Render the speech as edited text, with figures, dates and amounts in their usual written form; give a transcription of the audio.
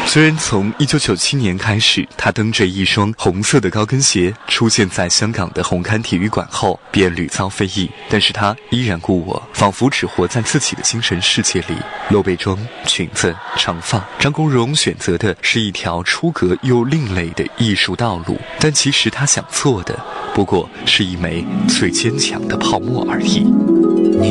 虽然从1997年开始，他蹬着一双红色的高跟鞋出现在香港的红磡体育馆后，便屡遭非议，但是他依然故我，仿佛只活在自己的精神世界里。露背装、裙子、长发，张国荣选择的是一条出格又另类的艺术道路，但其实他想做的不过是一枚最坚强的泡沫而已。